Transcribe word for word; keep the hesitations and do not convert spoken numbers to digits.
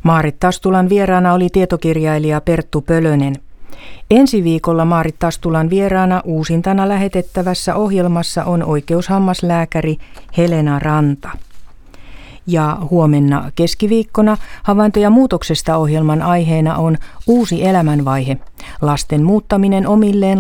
Maarit Tastulan vieraana oli tietokirjailija Perttu Pölönen. Ensi viikolla Maarit Tastulan vieraana uusintana lähetettävässä ohjelmassa on oikeushammaslääkäri Helena Ranta. Ja huomenna keskiviikkona Havaintoja muutoksesta -ohjelman aiheena on uusi elämänvaihe, lasten muuttaminen omilleen